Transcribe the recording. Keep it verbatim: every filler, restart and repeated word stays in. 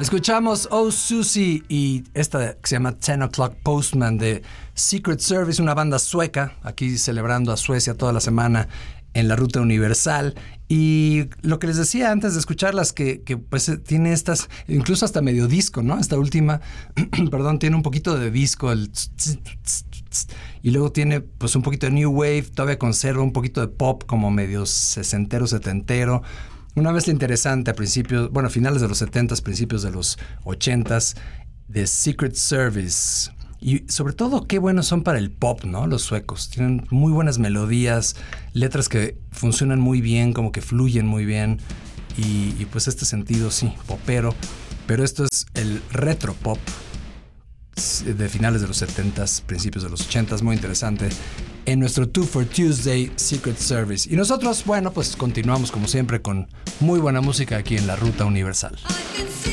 Escuchamos Oh Susie y esta que se llama Ten O'Clock Postman de Secret Service, una banda sueca, aquí celebrando a Suecia toda la semana en la Ruta Universal. Y lo que les decía antes de escucharlas, que, que pues tiene estas, incluso hasta medio disco, ¿no? Esta última, perdón, tiene un poquito de disco, el tss, tss, tss, tss, y luego tiene pues un poquito de New Wave, todavía conserva un poquito de pop como medio sesentero, setentero. Una mezcla interesante a principios, bueno, a finales de los setentas, principios de los ochentas, de Secret Service. Y sobre todo, qué buenos son para el pop, ¿no? Los suecos. Tienen muy buenas melodías, letras que funcionan muy bien, como que fluyen muy bien. Y, y pues este sentido, sí, popero. Pero esto es el retro pop de finales de los setentas, principios de los ochentas, muy interesante. En nuestro Two for Tuesday Secret Service. Y nosotros, bueno, pues continuamos como siempre con muy buena música aquí en la Ruta Universal. I can see